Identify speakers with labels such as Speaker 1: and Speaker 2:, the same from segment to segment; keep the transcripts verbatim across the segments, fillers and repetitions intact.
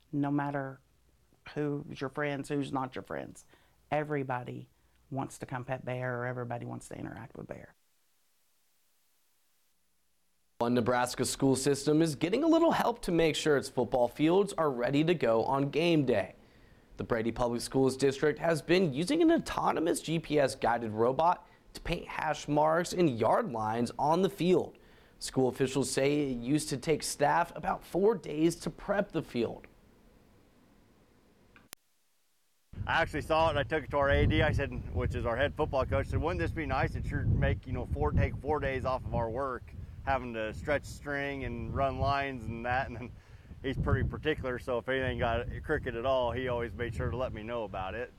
Speaker 1: no matter who's your friends, who's not your friends. Everybody wants to come pet Bear, or everybody wants to interact with Bear.
Speaker 2: One Nebraska school system is getting a little help to make sure its football fields are ready to go on game day. The Brady Public Schools District has been using an autonomous G P S guided robot to paint hash marks and yard lines on the field. School officials say it used to take staff about four days to prep the field.
Speaker 3: I actually saw it and I took it to our A D. I said, which is our head football coach, I said, wouldn't this be nice? It sure make, you know, four, take four days off of our work, having to stretch string and run lines and that. And then he's pretty particular, so if anything got crooked at all, he always made sure to let me know about it.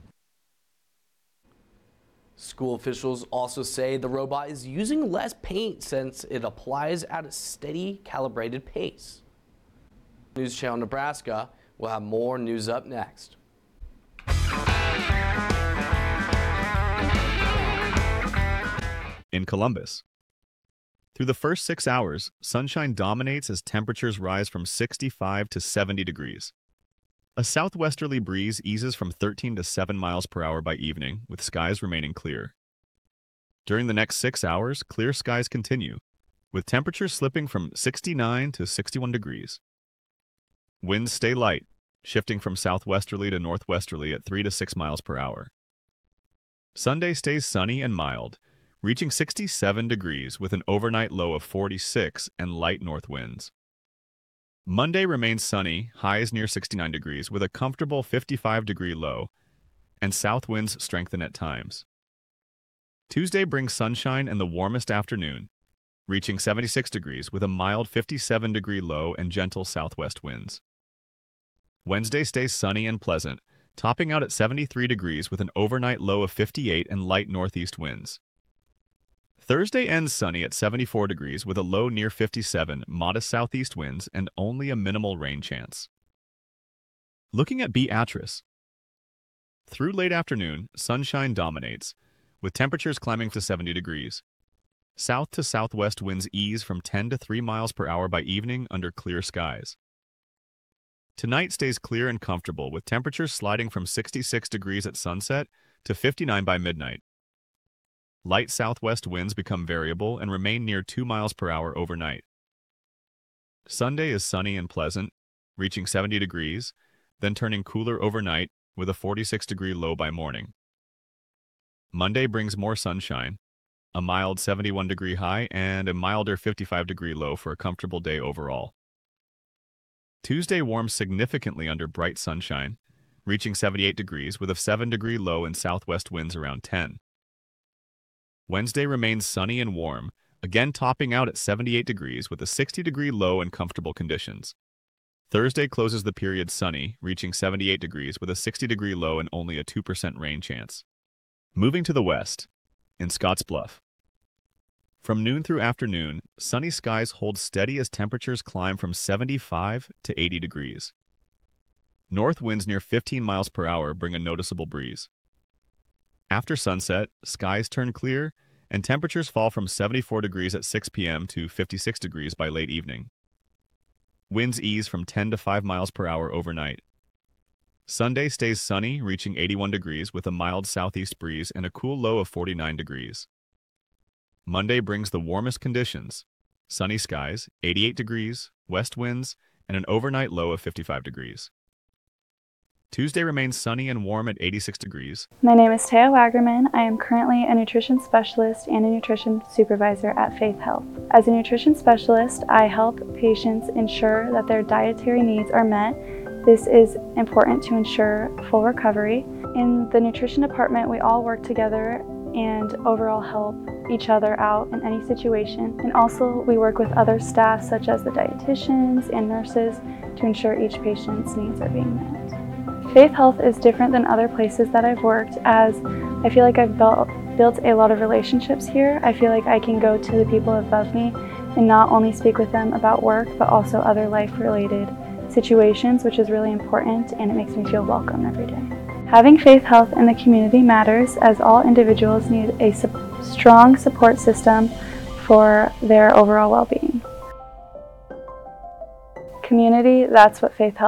Speaker 2: School officials also say the robot is using less paint since it applies at a steady, calibrated pace. News Channel Nebraska will have more news up next.
Speaker 4: In Columbus. Through the first six hours, sunshine dominates as temperatures rise from sixty-five to seventy degrees. A southwesterly breeze eases from thirteen to seven miles per hour by evening, with skies remaining clear. During the next six hours, clear skies continue, with temperatures slipping from sixty-nine to sixty-one degrees. Winds stay light, shifting from southwesterly to northwesterly at three to six miles per hour. Sunday stays sunny and mild, reaching sixty-seven degrees with an overnight low of forty-six and light north winds. Monday remains sunny, highs near sixty-nine degrees with a comfortable fifty-five degree low, and south winds strengthen at times. Tuesday brings sunshine and the warmest afternoon, reaching seventy-six degrees with a mild fifty-seven degree low and gentle southwest winds. Wednesday stays sunny and pleasant, topping out at seventy-three degrees with an overnight low of fifty-eight and light northeast winds. Thursday ends sunny at seventy-four degrees with a low near fifty-seven, modest southeast winds, and only a minimal rain chance. Looking at Beatrice. Through late afternoon, sunshine dominates, with temperatures climbing to seventy degrees. South to southwest winds ease from ten to three miles per hour by evening under clear skies. Tonight stays clear and comfortable, with temperatures sliding from sixty-six degrees at sunset to fifty-nine by midnight. Light southwest winds become variable and remain near two miles per hour overnight. Sunday is sunny and pleasant, reaching seventy degrees, then turning cooler overnight with a forty-six degree low by morning. Monday brings more sunshine, a mild seventy-one degree high and a milder fifty-five degree low for a comfortable day overall. Tuesday warms significantly under bright sunshine, reaching seventy-eight degrees with a seven degree low and southwest winds around ten. Wednesday remains sunny and warm, again topping out at seventy-eight degrees with a sixty degree low and comfortable conditions. Thursday closes the period sunny, reaching seventy-eight degrees with a sixty degree low and only a two percent rain chance. Moving to the west, in Scottsbluff. From noon through afternoon, sunny skies hold steady as temperatures climb from seventy-five to eighty degrees. North winds near fifteen miles per hour bring a noticeable breeze. After sunset, skies turn clear, and temperatures fall from seventy-four degrees at six p m to fifty-six degrees by late evening. Winds ease from ten to five miles per hour overnight. Sunday stays sunny, reaching eighty-one degrees with a mild southeast breeze and a cool low of forty-nine degrees. Monday brings the warmest conditions: sunny skies, eighty-eight degrees, west winds, and an overnight low of fifty-five degrees. Tuesday remains sunny and warm at eighty-six degrees.
Speaker 5: My name is Taya Wagerman. I am currently a nutrition specialist and a nutrition supervisor at Faith Health. As a nutrition specialist, I help patients ensure that their dietary needs are met. This is important to ensure full recovery. In the nutrition department, we all work together and overall help each other out in any situation. And also we work with other staff such as the dietitians and nurses to ensure each patient's needs are being met. Faith Health is different than other places that I've worked, as I feel like I've built, built a lot of relationships here. I feel like I can go to the people above me and not only speak with them about work, but also other life-related situations, which is really important, and it makes me feel welcome every day. Having Faith Health in the community matters, as all individuals need a su- strong support system for their overall well-being. Community, that's what Faith Health